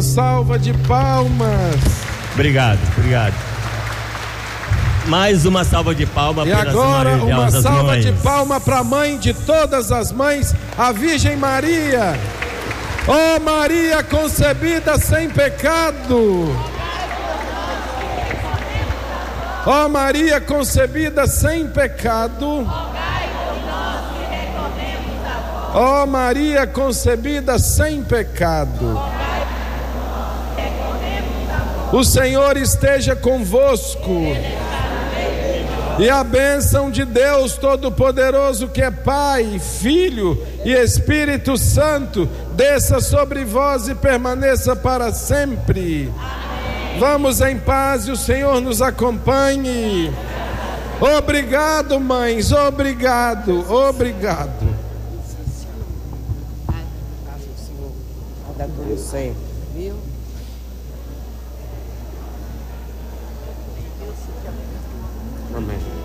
uma salva de palmas. Obrigado. Mais uma salva de palmas. E agora uma salva de palmas para a mãe de todas as mães, a Virgem Maria. Ó Maria concebida sem pecado. Ó Maria concebida sem pecado. Ó Maria concebida sem pecado. O Senhor esteja convosco. E a bênção de Deus Todo-Poderoso, que é Pai, Filho e Espírito Santo, desça sobre vós e permaneça para sempre. Amém. Vamos em paz e o Senhor nos acompanhe. Obrigado, mães, obrigado. Dá tudo certo, viu? Amém.